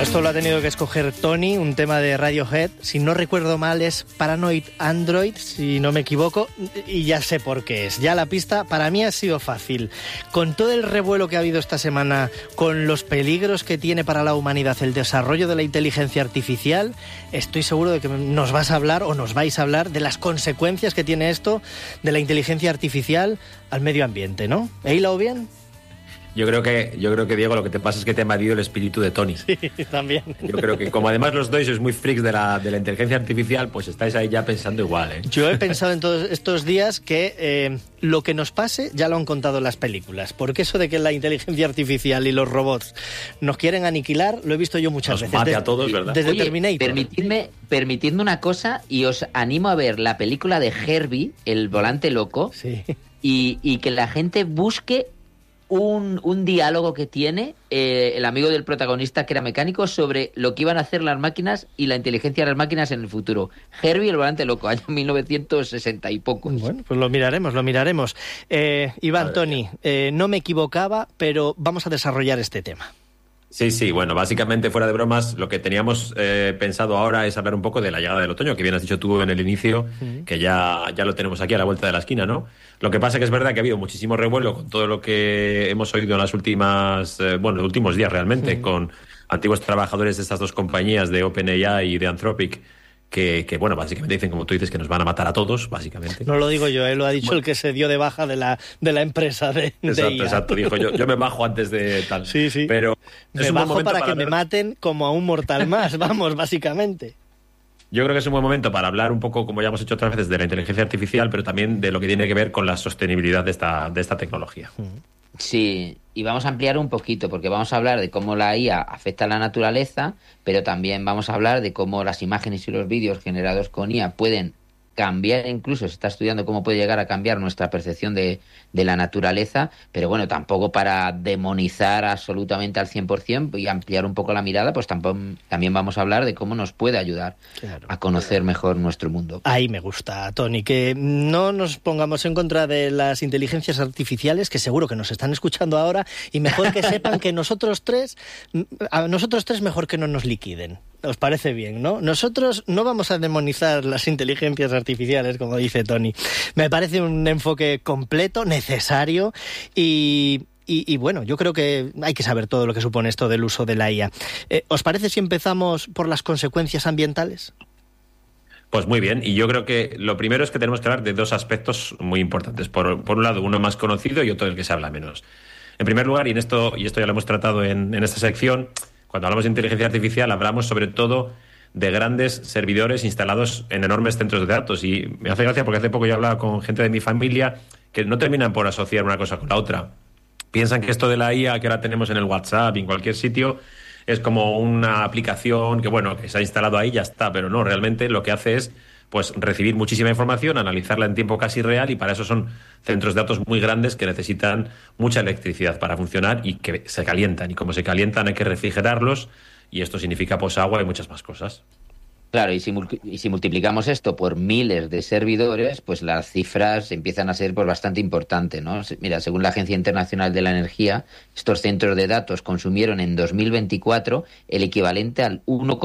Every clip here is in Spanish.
Esto lo ha tenido que escoger Tony, un tema de Radiohead. Si no recuerdo mal es Paranoid Android, si no me equivoco, y ya sé por qué es. Ya la pista para mí ha sido fácil. Con todo el revuelo que ha habido esta semana, con los peligros que tiene para la humanidad el desarrollo de la inteligencia artificial, estoy seguro de que nos vas a hablar o nos vais a hablar de las consecuencias que tiene esto de la inteligencia artificial al medio ambiente, ¿no? ¿He hilado bien? Yo creo que, Diego, lo que te pasa es que te ha invadido el espíritu de Tony. Sí, también. Yo creo que como además los dos sois muy freaks de la inteligencia artificial, pues estáis ahí ya pensando igual, ¿eh? Yo he pensado en todos estos días que lo que nos pase ya lo han contado las películas. Porque eso de que la inteligencia artificial y los robots nos quieren aniquilar, lo he visto yo muchas veces. Mate a todos, ¿verdad? Desde Oye, Terminator. Permitidme una cosa y os animo a ver la película de Herbie, El volante loco, Sí. y que la gente busque un diálogo que tiene el amigo del protagonista, que era mecánico, sobre lo que iban a hacer las máquinas y la inteligencia de las máquinas en el futuro. Herbie, el volante loco, año 1960 y poco. Bueno, pues lo miraremos. Iván, Tony, no me equivocaba, pero vamos a desarrollar este tema. Sí, bueno, básicamente, fuera de bromas, lo que teníamos pensado ahora es hablar un poco de la llegada del otoño, que bien has dicho tú en el inicio, que ya lo tenemos aquí a la vuelta de la esquina, ¿no? Lo que pasa que es verdad que ha habido muchísimo revuelo con todo lo que hemos oído en las últimas, los últimos días realmente, con antiguos trabajadores de estas dos compañías, de OpenAI y de Anthropic, que básicamente dicen, como tú dices, que nos van a matar a todos, básicamente. No lo digo yo, lo ha dicho el que se dio de baja de la empresa de IA. Exacto, dijo yo me bajo antes de tal. Sí. Pero me bajo para que me maten como a un mortal más, vamos, básicamente. Yo creo que es un buen momento para hablar un poco, como ya hemos hecho otras veces, de la inteligencia artificial, pero también de lo que tiene que ver con la sostenibilidad de esta tecnología. Sí, y vamos a ampliar un poquito, porque vamos a hablar de cómo la IA afecta a la naturaleza, pero también vamos a hablar de cómo las imágenes y los vídeos generados con IA pueden cambiar, incluso se está estudiando cómo puede llegar a cambiar nuestra percepción de la naturaleza, pero bueno, tampoco para demonizar absolutamente al 100% y ampliar un poco la mirada, pues también vamos a hablar de cómo nos puede ayudar a conocer mejor nuestro mundo. Ahí me gusta, Tony, que no nos pongamos en contra de las inteligencias artificiales, que seguro que nos están escuchando ahora, y mejor que sepan que a nosotros tres mejor que no nos liquiden. ¿Os parece bien, no? Nosotros no vamos a demonizar las inteligencias artificiales, como dice Tony. Me parece un enfoque completo, necesario y bueno, yo creo que hay que saber todo lo que supone esto del uso de la IA. ¿Os parece si empezamos por las consecuencias ambientales? Pues muy bien, y yo creo que lo primero es que tenemos que hablar de dos aspectos muy importantes. Por un lado, uno más conocido y otro del que se habla menos. En primer lugar, y esto ya lo hemos tratado en esta sección, cuando hablamos de inteligencia artificial hablamos sobre todo de grandes servidores instalados en enormes centros de datos. Y me hace gracia porque hace poco yo hablaba con gente de mi familia que no terminan por asociar una cosa con la otra. Piensan que esto de la IA que ahora tenemos en el WhatsApp y en cualquier sitio es como una aplicación que se ha instalado ahí y ya está, pero no, realmente lo que hace es pues recibir muchísima información, analizarla en tiempo casi real, y para eso son centros de datos muy grandes que necesitan mucha electricidad para funcionar y que se calientan. Y como se calientan hay que refrigerarlos, y esto significa pues agua y muchas más cosas. Claro, y si multiplicamos esto por miles de servidores, pues las cifras empiezan a ser pues bastante importantes, ¿no? Mira, según la Agencia Internacional de la Energía, estos centros de datos consumieron en 2024 el equivalente al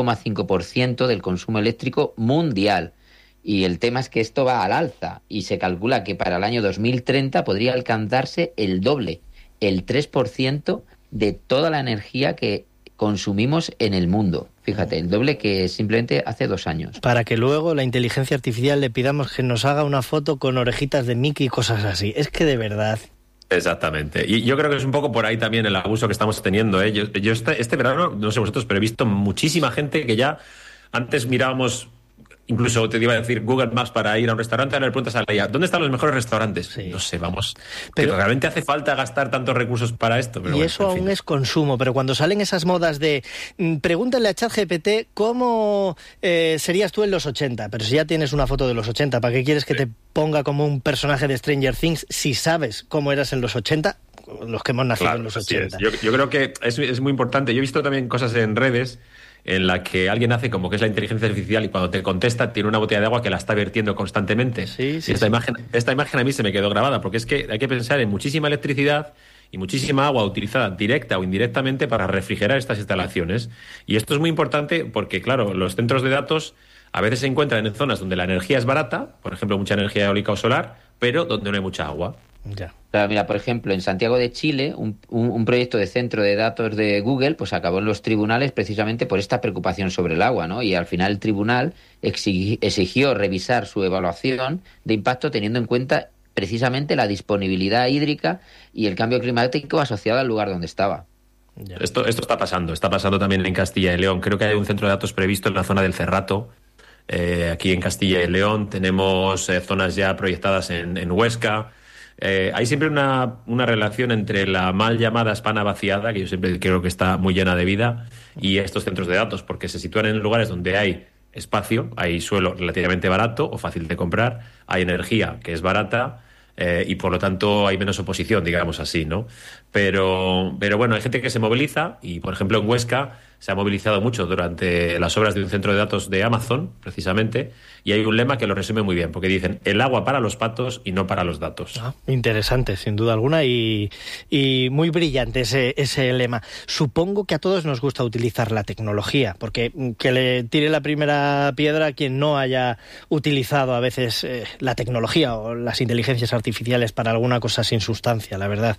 1,5% del consumo eléctrico mundial. Y el tema es que esto va al alza y se calcula que para el año 2030 podría alcanzarse el doble, el 3% de toda la energía que consumimos en el mundo. Fíjate, el doble que simplemente hace 2 años. Para que luego la inteligencia artificial le pidamos que nos haga una foto con orejitas de Mickey y cosas así. Es que de verdad... Exactamente. Y yo creo que es un poco por ahí también el abuso que estamos teniendo, ¿eh? Yo este verano, no sé vosotros, pero he visto muchísima gente que ya antes mirábamos... Incluso te iba a decir Google Maps para ir a un restaurante, ahora le preguntas a la IA, ¿dónde están los mejores restaurantes? Sí. No sé, vamos. Pero realmente hace falta gastar tantos recursos para esto. Pero y bueno, eso aún es consumo, pero cuando salen esas modas de pregúntale a ChatGPT cómo serías tú en los 80, pero si ya tienes una foto de los 80, ¿para qué quieres que te ponga como un personaje de Stranger Things si sabes cómo eras en los 80? Los que hemos nacido en los 80. Yo creo que es muy importante. Yo he visto también cosas en redes en la que alguien hace como que es la inteligencia artificial y cuando te contesta tiene una botella de agua que la está vertiendo constantemente. Sí, y esta imagen a mí se me quedó grabada, porque es que hay que pensar en muchísima electricidad y muchísima agua utilizada directa o indirectamente para refrigerar estas instalaciones. Y esto es muy importante porque, claro, los centros de datos a veces se encuentran en zonas donde la energía es barata, por ejemplo, mucha energía eólica o solar, pero donde no hay mucha agua. Ya. Claro, mira, por ejemplo, en Santiago de Chile, un proyecto de centro de datos de Google, pues acabó en los tribunales precisamente por esta preocupación sobre el agua, ¿no? Y al final el tribunal exigió revisar su evaluación de impacto teniendo en cuenta precisamente la disponibilidad hídrica y el cambio climático asociado al lugar donde estaba. Ya. Esto está pasando también en Castilla y León. Creo que hay un centro de datos previsto en la zona del Cerrato. Aquí en Castilla y León tenemos zonas ya proyectadas en Huesca. Hay siempre una relación entre la mal llamada España vaciada, que yo siempre creo que está muy llena de vida, y estos centros de datos, porque se sitúan en lugares donde hay espacio, hay suelo relativamente barato o fácil de comprar, hay energía que es barata, y por lo tanto hay menos oposición, digamos así, ¿no? Pero bueno, hay gente que se moviliza y, por ejemplo, en Huesca se ha movilizado mucho durante las obras de un centro de datos de Amazon, precisamente, y hay un lema que lo resume muy bien, porque dicen el agua para los patos y no para los datos. Interesante, sin duda alguna, y muy brillante ese lema. Supongo que a todos nos gusta utilizar la tecnología, porque que le tire la primera piedra a quien no haya utilizado a veces la tecnología o las inteligencias artificiales para alguna cosa sin sustancia, la verdad.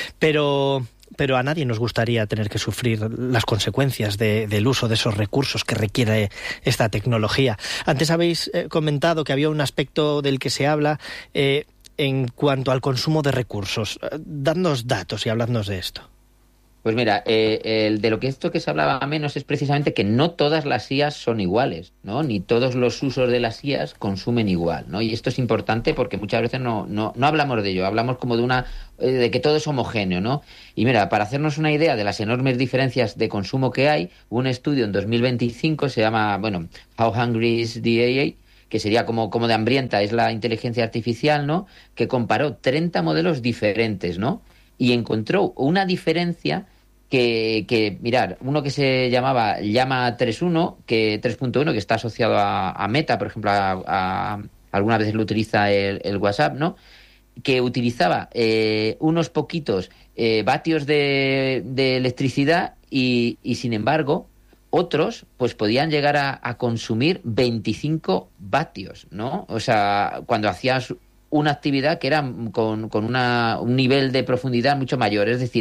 Pero a nadie nos gustaría tener que sufrir las consecuencias del uso de esos recursos que requiere esta tecnología. Antes habéis comentado que había un aspecto del que se habla en cuanto al consumo de recursos. Dadnos datos y habladnos de esto. Pues mira, de lo que esto que se hablaba menos es precisamente que no todas las IAs son iguales, ¿no? Ni todos los usos de las IAs consumen igual, ¿no? Y esto es importante porque muchas veces no hablamos de ello, hablamos como de que todo es homogéneo, ¿no? Y mira, para hacernos una idea de las enormes diferencias de consumo que hay, un estudio en 2025 se llama, How Hungry is the AI?, que sería como de hambrienta es la inteligencia artificial, ¿no? Que comparó 30 modelos diferentes, ¿no? Y encontró una diferencia que mirar, uno que se llamaba Llama 3.1, que está asociado a Meta, por ejemplo, algunas veces lo utiliza el WhatsApp, ¿no? Que utilizaba unos poquitos vatios de electricidad y sin embargo otros pues podían llegar a consumir 25 vatios, ¿no? O sea, cuando hacías una actividad que era con un nivel de profundidad mucho mayor, es decir,